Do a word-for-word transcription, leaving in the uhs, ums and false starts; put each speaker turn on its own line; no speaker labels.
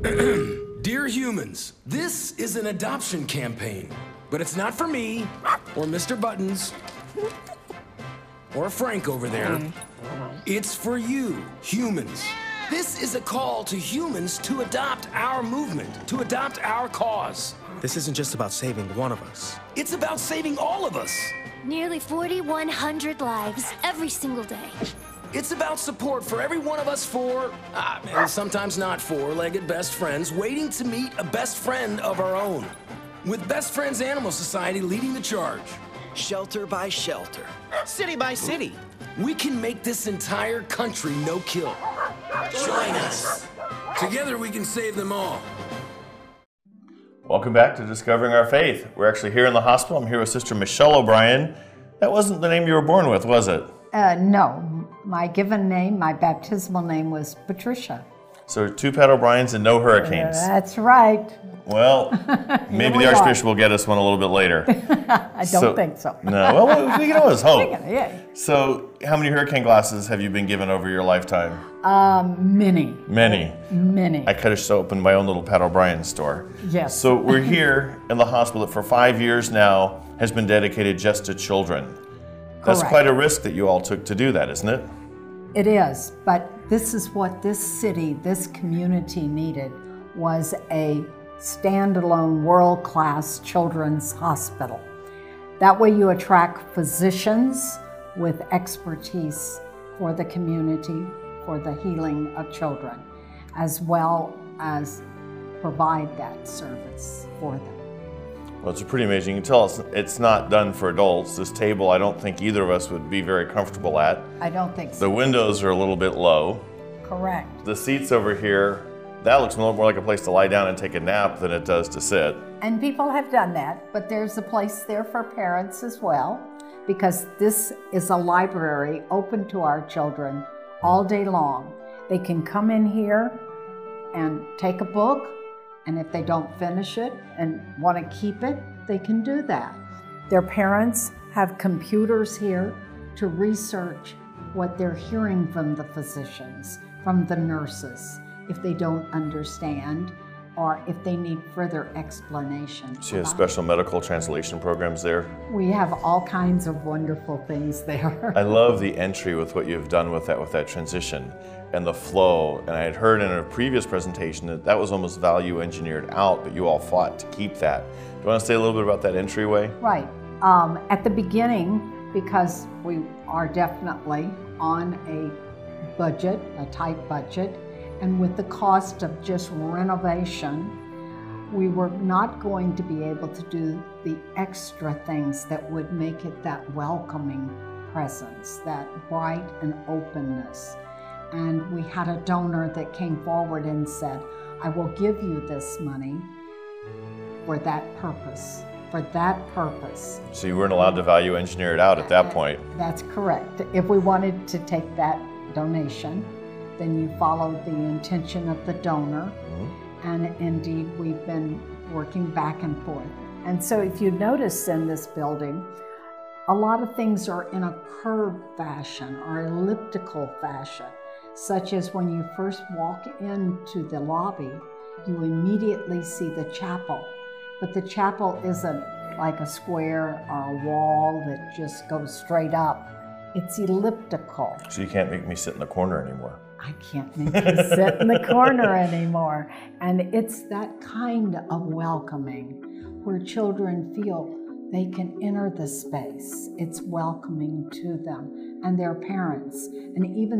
Dear humans, this is an adoption campaign, but it's not for me, or Mister Buttons, or Frank over there. It's for you, humans. This is a call to humans to adopt our movement, to adopt our cause.
This isn't just about saving one of us.
It's about saving all of us.
Nearly forty-one hundred lives every single day.
It's about support for every one of us four, uh, and sometimes not four-legged best friends, waiting to meet a best friend of our own. With Best Friends Animal Society leading the charge.
Shelter by shelter, city by city.
We can make this entire country no-kill.
Join us.
Together we can save them all.
Welcome back to Discovering Our Faith. We're actually here in the hospital. I'm here with Sister Michelle O'Brien. That wasn't the name you were born with, was it?
Uh, no, my given name, my baptismal name was Patricia.
So two Pat O'Briens and no hurricanes.
Uh, that's right.
Well, maybe
we
the
are.
Archbishop will get us one a little bit later.
I don't
So-
think so.
No, well, we can always hope.
Yeah.
So how many hurricane glasses have you been given over your lifetime?
Um, many,
Many.
many.
I could have opened my own little Pat O'Brien store.
Yes.
So we're here in the hospital that for five years now has been dedicated just to children. That's
Correct.
quite a risk that you all took to do that, isn't it?
It is, but this is what this city, this community needed, was a standalone world-class children's hospital. That way you attract physicians with expertise for the community, for the healing of children, as well as provide that service for them.
Well, it's pretty amazing. You can tell it's, it's not done for adults. This table, I don't think either of us would be very comfortable at.
I don't think
The
so.
windows are a little bit low.
Correct.
The seats over here, that looks more like a place to lie down and take a nap than it does to sit.
And people have done that, but there's a place there for parents as well, because this is a library open to our children all day long. They can come in here and take a book, and if they don't finish it and want to keep it, they can do that. Their parents have computers here to research what they're hearing from the physicians, from the nurses, if they don't understand, or if they need further explanation.
So you have
about
special medical translation programs there.
it. We have all kinds of wonderful things there.
I love the entry with what you've done with that, with that transition and the flow. And I had heard in a previous presentation that that was almost value engineered out, but you all fought to keep that. Do you want to say a little bit about that entryway?
Right. Um, at the beginning, because we are definitely on a budget, a tight budget, and with the cost of just renovation, we were not going to be able to do the extra things that would make it that welcoming presence, that bright and openness. And we had a donor that came forward and said, I will give you this money for that purpose, for that purpose.
So you weren't allowed to value engineer it out at that point.
That's correct. If we wanted to take that donation, then you followed the intention of the donor. Mm-hmm. And indeed, we've been working back and forth. And so if you notice in this building, a lot of things are in a curved fashion or elliptical fashion, such as when you first walk into the lobby, you immediately see the chapel. But the chapel isn't like a square or a wall that just goes straight up. It's elliptical.
So you can't make me sit in the corner anymore.
I can't make you sit in the corner anymore. And it's that kind of welcoming where children feel they can enter the space. It's welcoming to them and their parents. And even